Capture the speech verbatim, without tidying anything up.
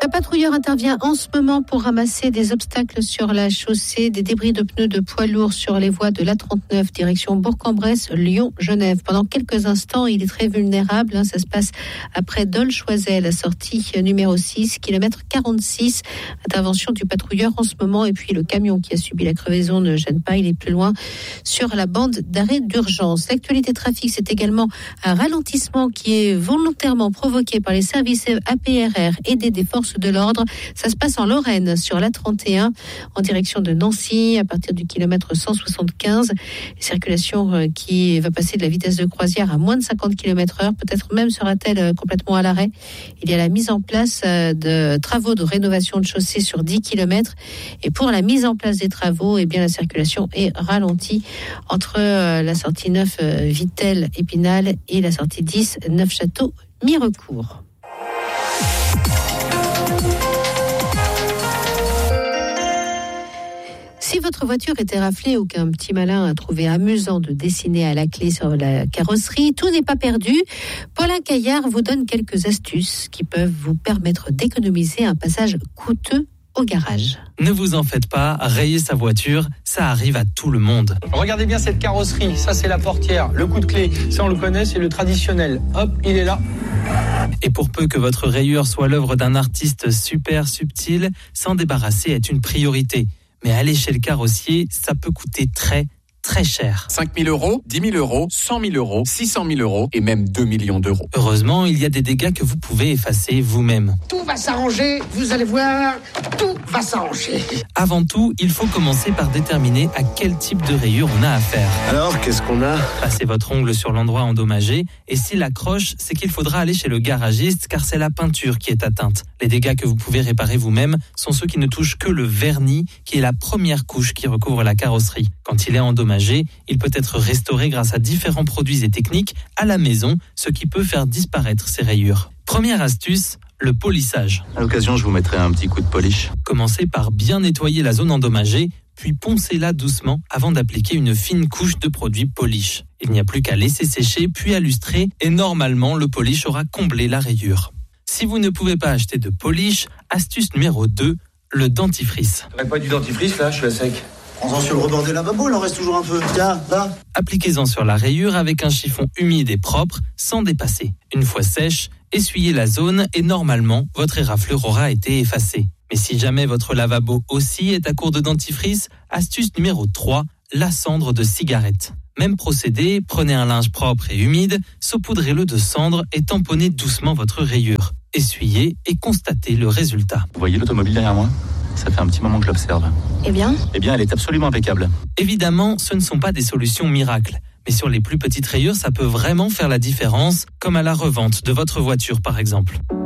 Un patrouilleur intervient en ce moment pour ramasser des obstacles sur la chaussée, des débris de pneus de poids lourds sur les voies de l'A trente-neuf, direction Bourg-en-Bresse, Lyon, Genève. Pendant quelques instants, il est très vulnérable. Hein, ça se passe après Dole-Choiset, la sortie numéro six, kilomètre quarante-six. Intervention du patrouilleur en ce moment. Et puis le camion qui a subi la crevaison ne gêne pas. Il est plus loin sur la bande d'arrêt d'urgence. L'actualité trafic, c'est également un ralentissement qui est volontairement provoqué par les services A P R R aidés des forces de l'ordre. Ça se passe en Lorraine sur l'A trente et un en direction de Nancy à partir du kilomètre cent soixante-quinze. Circulation qui va passer de la vitesse de croisière à moins de cinquante kilomètres heure. Peut-être même sera-t-elle complètement à l'arrêt. Il y a la mise en place de travaux de rénovation de chaussée sur dix kilomètres. Et pour la mise en place des travaux, eh bien, la circulation est ralentie entre la sortie neuf Vittel-Épinal et la sortie dix Neufchâteau-Mirecourt. Si votre voiture était raflée ou qu'un petit malin a trouvé amusant de dessiner à la clé sur la carrosserie, tout n'est pas perdu. Paulin Caillard vous donne quelques astuces qui peuvent vous permettre d'économiser un passage coûteux au garage. Ne vous en faites pas, rayer sa voiture, ça arrive à tout le monde. Regardez bien cette carrosserie, ça c'est la portière, le coup de clé, ça on le connaît, c'est le traditionnel. Hop, il est là. Et pour peu que votre rayure soit l'œuvre d'un artiste super subtil, s'en débarrasser est une priorité. Mais aller chez le carrossier, ça peut coûter très, très cher. cinq mille euros, dix mille euros, cent mille euros, six cent mille euros et même deux millions d'euros. Heureusement, il y a des dégâts que vous pouvez effacer vous-même. Tout va s'arranger, vous allez voir, tout va s'arranger. Avant tout, il faut commencer par déterminer à quel type de rayure on a affaire. Alors, qu'est-ce qu'on a ? Passez votre ongle sur l'endroit endommagé et s'il accroche, c'est qu'il faudra aller chez le garagiste car c'est la peinture qui est atteinte. Les dégâts que vous pouvez réparer vous-même sont ceux qui ne touchent que le vernis, qui est la première couche qui recouvre la carrosserie. Quand il est endommagé, il peut être restauré grâce à différents produits et techniques à la maison, ce qui peut faire disparaître ces rayures. Première astuce, le polissage. À l'occasion, je vous mettrai un petit coup de polish. Commencez par bien nettoyer la zone endommagée, puis poncez-la doucement avant d'appliquer une fine couche de produit polish. Il n'y a plus qu'à laisser sécher, puis à lustrer, et normalement, le polish aura comblé la rayure. Si vous ne pouvez pas acheter de polish, astuce numéro deux, le dentifrice. T'aurais pas du dentifrice là, je suis à sec. Prends-en sur le rebord des lavabos, il en reste toujours un peu. Tiens, là. Appliquez-en sur la rayure avec un chiffon humide et propre, sans dépasser. Une fois sèche, essuyez la zone et normalement, votre éraflure aura été effacée. Mais si jamais votre lavabo aussi est à court de dentifrice, astuce numéro trois, la cendre de cigarette. Même procédé, prenez un linge propre et humide, saupoudrez-le de cendre et tamponnez doucement votre rayure. Essuyez et constatez le résultat. Vous voyez l'automobile derrière moi ? Ça fait un petit moment que je l'observe. Eh bien ? Eh bien, elle est absolument impeccable. Évidemment, ce ne sont pas des solutions miracles. Mais sur les plus petites rayures, ça peut vraiment faire la différence, comme à la revente de votre voiture par exemple.